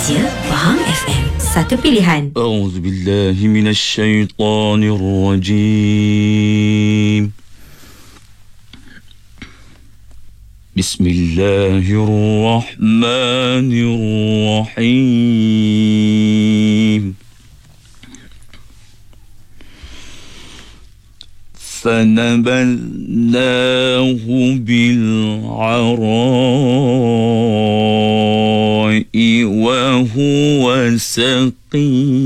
Malaysia, Faham FM. Satu pilihan. A'udzubillahi minasyaitanirrajim. Bismillahirrahmanirrahim. فنبذناه بالعراء وهو سقيم